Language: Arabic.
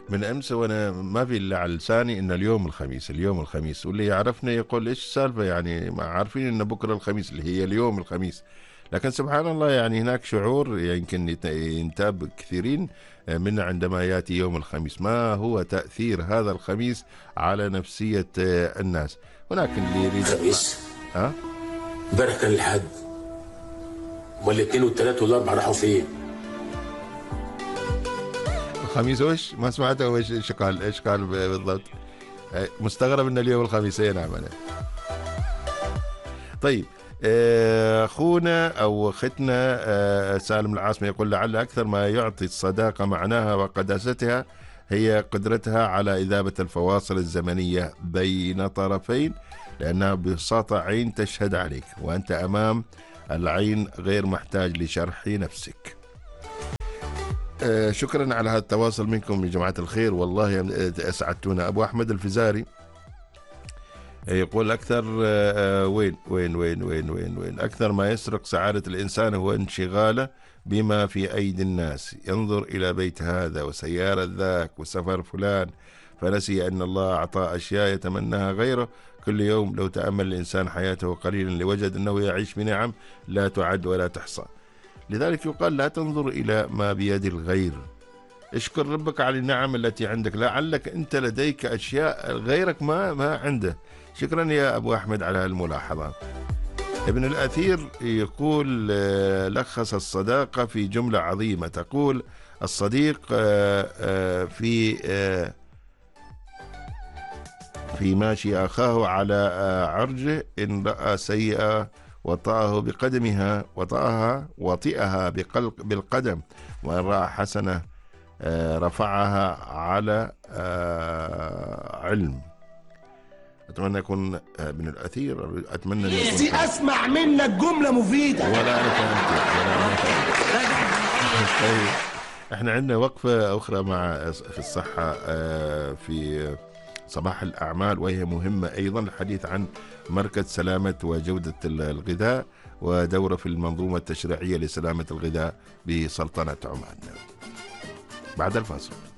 من أمس وأنا ما في إلا على لساني إن اليوم الخميس، اليوم الخميس، واللي يعرفنا يقول إيش السالفة، يعني ما عارفين إن بكرة الخميس اللي هي اليوم الخميس. لكن سبحان الله يعني هناك شعور يمكن ينتاب كثيرين منا عندما يأتي يوم الخميس. ما هو تأثير هذا الخميس على نفسية الناس؟ هناك اللي يريد خميس ها؟ امبارح كان الحد، امال الاثنين والثلاث والاربع راحوا فين؟ الخميس وش؟ ما سمعته وش ايش قال؟ ايش قال بالضبط؟ مستغرب ان اليوم الخميس. نعم انا. طيب اخونا او اختنا سالم العاصمي يقول لعل اكثر ما يعطي الصداقه معناها وقداستها هي قدرتها على اذابه الفواصل الزمنيه بين طرفين، لانها ببساطه عين تشهد عليك وانت امام العين غير محتاج لشرح نفسك. شكرا على هذا التواصل منكم يا جماعة الخير، والله أسعدتونا. أبو أحمد الفزاري يقول أكثر وين أكثر ما يسرق سعادة الإنسان هو انشغاله بما في أيدي الناس، ينظر إلى بيت هذا وسيارة ذاك وسفر فلان، فنسي أن الله أعطى أشياء يتمناها غيره كل يوم. لو تأمل الإنسان حياته قليلا لوجد أنه يعيش بنعم لا تعد ولا تحصى. لذلك يقال لا تنظر إلى ما بيد الغير، اشكر ربك على النعم التي عندك، لعلك أنت لديك أشياء غيرك ما عنده. شكرا يا أبو أحمد على الملاحظة. ابن الأثير يقول لخص الصداقة في جملة عظيمة تقول: الصديق في ماشي أخاه على عرجه، إن رأى سيئة وطأها بالقدم، وإن رأى حسنة رفعها على علم. أتمنى يكون ابن الأثير، أتمنى نفسي أسمع منك جملة مفيدة. ولا أنا فهمت. طيب احنا عندنا وقفة أخرى مع في الصحة في صباح الأعمال، وهي مهمة أيضا، الحديث عن مركز سلامة وجودة الغذاء ودوره في المنظومة التشريعية لسلامة الغذاء بسلطنة عمان. بعد الفاصل.